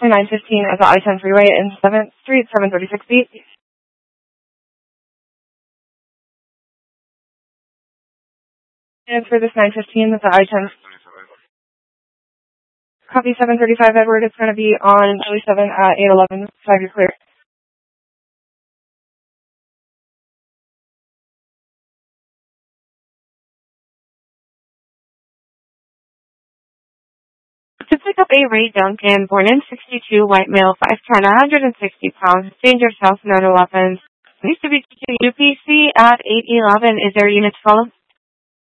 to 915 at the I-10 freeway in 7th Street, 736 feet. And for this 915 at the I-10. Copy 735 Edward. It's going to be on Charlie 7 at 811. 5, you're clear. To pick up a Ray Duncan, born in 62, white male, 5'10", 160 pounds, danger south 911. Needs to be to UPC at 811. Is there a unit to follow?